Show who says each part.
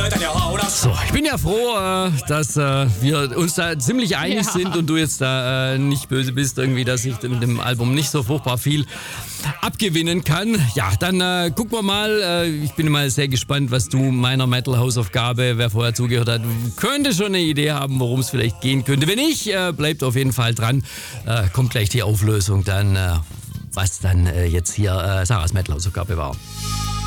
Speaker 1: So, ich bin ja froh, dass wir uns da ziemlich einig sind und du jetzt da nicht böse bist, irgendwie, dass ich in dem Album nicht so furchtbar viel abgewinnen kann. Ja, dann gucken wir mal. Ich bin mal sehr gespannt, was du meiner Metal-Hausaufgabe, wer vorher zugehört hat, könnte schon eine Idee haben, worum es vielleicht gehen könnte. Wenn nicht, bleibt auf jeden Fall dran. Kommt gleich die Auflösung dann, was dann jetzt hier Sarahs Metal-Hausaufgabe war.